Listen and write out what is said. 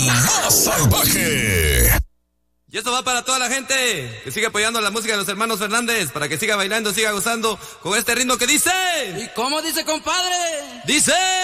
más salvaje. Y esto va para toda la gente que sigue apoyando la música de los hermanos Fernández, para que siga bailando, siga gozando con este ritmo que dice. ¿Y cómo dice, compadre? Dice.